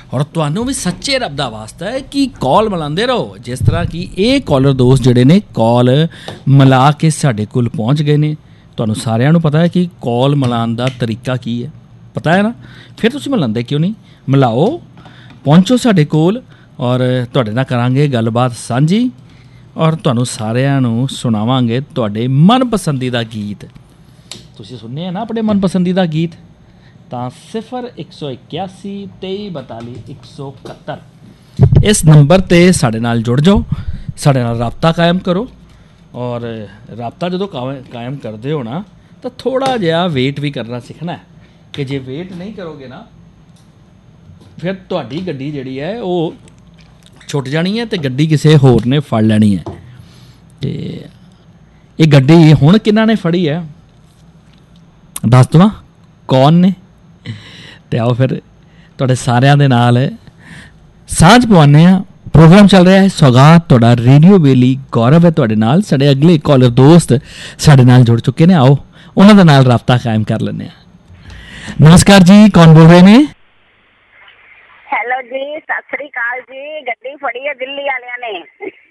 ਔਰ ਤੁਹਾਨੂੰ ਵੀ ਸੱਚੇ ਰੱਬ ਦਾ ਵਾਸਤਾ ਹੈ ਕਿ ਕਾਲ ਮਿਲਾਉਂਦੇ ਰਹੋ। ਜਿਸ ਤਰ੍ਹਾਂ ਕਿ ਇਹ ਕਾਲਰ ਦੋਸਤ ਜਿਹੜੇ ਨੇ ਕਾਲ ਮਿਲਾ ਕੇ ਸਾਡੇ ਕੋਲ ਪਹੁੰਚ ਗਏ ਨੇ। ਤੁਹਾਨੂੰ ਸਾਰਿਆਂ ਨੂੰ ਪਤਾ ਹੈ ਕਿ ਕਾਲ ਮਿਲਾਉਣ ਦਾ ਤਰੀਕਾ ਕੀ ਹੈ, ਪਤਾ ਹੈ ਨਾ? ਫਿਰ ਤੁਸੀਂ ਮਿਲਾਉਂਦੇ ਕਿਉਂ ਨਹੀਂ? ਮਿਲਾਓ, ਪਹੁੰਚੋ ਸਾਡੇ ਕੋਲ ਔਰ ਤੁਹਾਡੇ ਨਾਲ ਕਰਾਂਗੇ ਗੱਲਬਾਤ ਸਾਂਝੀ ਔਰ ਤੁਹਾਨੂੰ ਸਾਰਿਆਂ ਨੂੰ ਸੁਣਾਵਾਂਗੇ ਤੁਹਾਡੇ ਮਨਪਸੰਦੀਦਾ ਗੀਤ। ਤੁਸੀਂ ਸੁਣਨੇ ਆ ਨਾ ਆਪਣੇ ਮਨਪਸੰਦੀਦਾ ਗੀਤ? ਤਾਂ 0181 2342 171 ਇਸ ਨੰਬਰ 'ਤੇ ਸਾਡੇ ਨਾਲ ਜੁੜ ਜਾਓ, ਸਾਡੇ ਨਾਲ ਰਾਬਤਾ ਕਾਇਮ ਕਰੋ। ਔਰ ਰਾਬਤਾ ਜਦੋਂ ਕਾਇਮ ਕਰਦੇ ਹੋ ਨਾ ਤਾਂ ਥੋੜ੍ਹਾ ਜਿਹਾ ਵੇਟ ਵੀ ਕਰਨਾ ਸਿੱਖਣਾ ਹੈ ਕਿ ਜੇ ਵੇਟ ਨਹੀਂ ਕਰੋਗੇ ਨਾ ਫਿਰ ਤੁਹਾਡੀ ਗੱਡੀ ਜਿਹੜੀ ਹੈ ਉਹ ਛੁੱਟ ਜਾਣੀ ਹੈ ਅਤੇ ਗੱਡੀ ਕਿਸੇ ਹੋਰ ਨੇ ਫੜ ਲੈਣੀ ਹੈ। ਅਤੇ ਇਹ ਗੱਡੀ ਹੁਣ ਕਿਹਨਾਂ ਨੇ ਫੜੀ ਹੈ ਦੱਸ ਦੇਵਾਂ ਕੌਣ ਨੇ? ਅਤੇ ਆਓ ਫਿਰ ਤੁਹਾਡੇ ਸਾਰਿਆਂ ਦੇ ਨਾਲ ਸਾਂਝ ਪਵਾਉਂਦੇ ਹਾਂ। ਪ੍ਰੋਗਰਾਮ ਚੱਲ ਰਿਹਾ ਹੈ ਸੌਗਾਤ, ਤੁਹਾਡਾ ਰੇਡੀਓ ਬੇਲੀ ਗੌਰਵ ਹੈ ਤੁਹਾਡੇ ਨਾਲ। ਸਾਡੇ ਅਗਲੇ ਕਾਲਰ ਦੋਸਤ ਸਾਡੇ ਨਾਲ ਜੁੜ ਚੁੱਕੇ ਨੇ, ਆਓ ਉਹਨਾਂ ਦੇ ਨਾਲ ਰਾਬਤਾ ਕਾਇਮ ਕਰ ਲੈਂਦੇ ਹਾਂ। ਨਮਸਕਾਰ ਜੀ, ਕੌਣ ਬੋਲ ਰਹੇ ਨੇ? ਹੈਲੋ ਜੀ, ਸਤਿ ਸ੍ਰੀ ਅਕਾਲ ਜੀ। ਗੱਡੀ ਫੜੀ ਹੈ ਦਿੱਲੀ ਵਾਲਿਆਂ ਨੇ।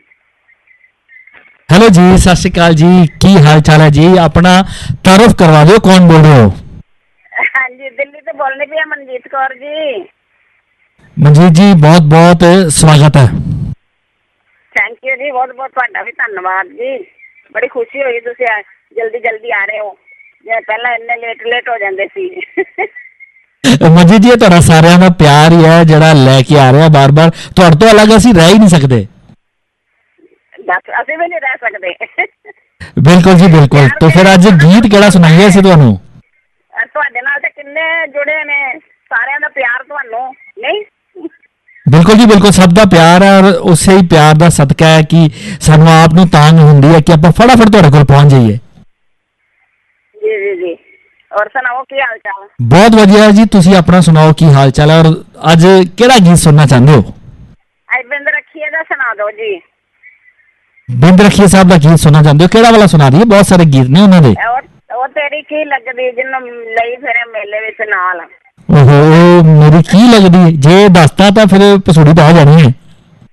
ਹੈਲੋ ਜੀ, ਸਤਿ ਸ਼੍ਰੀ ਅਕਾਲ ਜੀ, ਕੀ ਹਾਲ ਚਾਲ ਹੈ ਜੀ? ਆਪਣਾ ਤਾਰਫ ਕਰਵਾ ਦਿਓ, ਕੌਣ ਬੋਲ ਰਹੇ ਹੋ? ਹਾਂਜੀ, ਦਿੱਲੀ ਤੋਂ ਬੋਲਣੀ ਪਈ ਮਨਜੀਤ ਕੌਰ ਜੀ। ਮਨਜੀਤ ਜੀ, ਬਹੁਤ ਬਹੁਤ ਸਵਾਗਤ ਹੈ। ਥੈਂਕ ਯੂ ਜੀ, ਬਹੁਤ ਬਹੁਤ ਤੁਹਾਡਾ ਵੀ ਧੰਨਵਾਦ ਜੀ। ਬੜੀ ਖੁਸ਼ੀ ਹੋਈ ਤੁਸੀਂ ਜਲਦੀ ਆ ਰਹੇ ਹੋ, ਜੇ ਪਹਿਲਾਂ ਇੰਨੇ ਲੇਟ ਹੋ ਜਾਂਦੇ ਸੀ। ਮਨਜੀਤ ਜੀ, ਇਹ ਤੁਹਾਡਾ ਸਾਰਿਆਂ ਦਾ ਪਿਆਰ ਹੀ ਹੈ ਜਿਹੜਾ ਲੈ ਕੇ ਆ ਰਿਹਾ ਬਾਰ-ਬਾਰ। ਤੁਹਾਡੇ ਤੋਂ ਅਲੱਗ ਅਸੀਂ ਰਹਿ ਹੀ ਨਹੀਂ ਸਕਦੇ। ਬਸ ਅਸੀਂ ਵੀ ਨਹੀਂ ਰਹਿ ਸਕਦੇ। ਬਿਲਕੁਲ ਜੀ, ਬਿਲਕੁਲ। ਤਾਂ ਫਿਰ ਅੱਜ ਗੀਤ ਕਿਹੜਾ ਸੁਣਾਈਏ ਅਸੀਂ ਤੁਹਾਨੂੰ? ਤੁਹਾਡੇ ਨਾਲ ਤਾਂ ਕਿੰਨੇ ਜੁੜੇ ਨੇ, ਸਾਰਿਆਂ ਦਾ ਪਿਆਰ ਤੁਹਾਨੂੰ ਨਹੀਂ? ਬਿਲਕੁਲ ਜੀ, ਬਿਲਕੁਲ। ਸਭ ਦਾ ਪਿਆਰ ਹੈ ਔਰ ਉਸੇ ਹੀ ਪਿਆਰ ਦਾ ਸਦਕਾ ਹੈ ਕਿ ਸਾਨੂੰ ਆਪ ਨੂੰ ਤਾਂਘ ਹੁੰਦੀ ਹੈ ਕਿ ਆਪਾਂ ਫਟਾਫਟ ਤੁਹਾਡੇ ਕੋਲ ਪਹੁੰਚ ਜਾਈਏ। ਜੀ ਜੀ ਜੀ। ਔਰ ਸੁਣਾਓ ਕੀ ਹਾਲ ਚਾਲ? ਬਹੁਤ ਵਧੀਆ ਜੀ, ਤੁਸੀਂ ਆਪਣਾ ਸੁਣਾਓ ਕੀ ਹਾਲ ਚਾਲ ਹੈ? ਔਰ ਅੱਜ ਕਿਹੜਾ ਗੀਤ ਸੁਣਨਾ ਚਾਹੁੰਦੇ ਹੋ? ਅੱਜ ਬਿੰਦ ਰੱਖੀਏ ਦਾ ਸੁਣਾ ਦਿਓ ਜੀ। ਬਿੰਦ ਰਖੀਏ ਸਾਹਿਬ ਦਾ ਗੀਤ ਸੁਣਨਾ ਚਾਹੁੰਦੇ ਹੋ? ਕਿਹੜਾ ਵਾਲਾ ਸੁਣਾ ਦਈਏ? ਬਹੁਤ ਸਾਰੇ ਗੀਤ ਨੇ ਉਹਨਾਂ ਦੇ। ਉਹ ਤੇਰੀ ਕੀ ਲੱਗਦੀ ਜਿਹਨੂੰ ਲਈ ਫਿਰੇ ਮੇਲੇ ਵਿੱਚ ਨਾਲ। ਓਹੋ, ਮੇਰੀ ਕੀ ਲੱਗਦੀ? ਜੇ ਦੱਸਤਾ ਤਾਂ ਫਿਰ ਪਸੂੜੀ ਤਾਂ ਆ ਜਾਣੀ ਹੈ।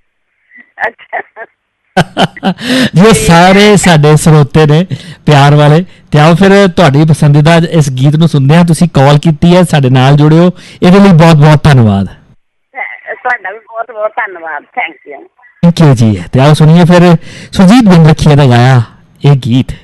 ਅੱਛਾ ਜੋ ਸਾਰੇ ਸਾਡੇ ਸਰੋਤੇ ਨੇ ਪਿਆਰ ਵਾਲੇ, ਤੇ ਆਓ ਫਿਰ ਤੁਹਾਡੀ ਪਸੰਦੀਦਾ ਇਸ ਗੀਤ ਨੂੰ ਸੁਣਦੇ ਹਾਂ। ਤੁਸੀਂ ਕਾਲ ਕੀਤੀ ਹੈ, ਸਾਡੇ ਨਾਲ ਜੁੜਿਓ, ਇਹਦੇ ਲਈ ਬਹੁਤ ਬਹੁਤ ਧੰਨਵਾਦ। ਤੁਹਾਡਾ ਵੀ ਬਹੁਤ ਬਹੁਤ ਧੰਨਵਾਦ। ਥੈਂਕ ਯੂ ਜੀ। ਤੇ ਆਓ ਸੁਣੀਏ ਫਿਰ ਸੁਰਜੀਤ ਬਿੰਦ ਰਖੀਏ ਦਾ ਗਾਇਆ ਇਹ ਗੀਤ।